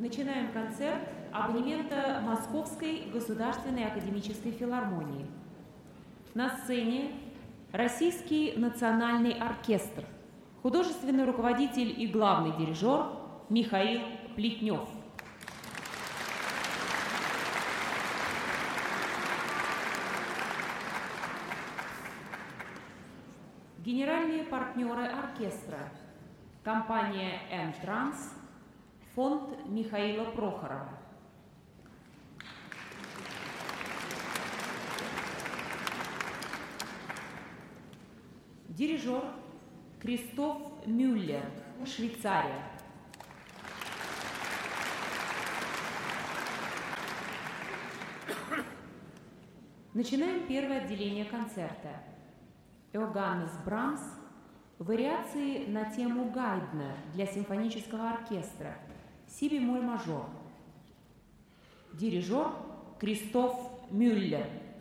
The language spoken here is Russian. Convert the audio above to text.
Начинаем концерт абонемента Московской государственной академической филармонии. На сцене Российский национальный оркестр, художественный руководитель и главный дирижер Михаил Плетнев. Генеральные партнеры оркестра: компания «М-Транс», фонд Михаила Прохорова. Дирижер Кристоф Мюллер, Швейцария. Начинаем первое отделение концерта. Йоганнес Брамс. Вариации на тему Гайдна для симфонического оркестра. Си-бемоль мажор. Дирижер Кристоф Мюллер.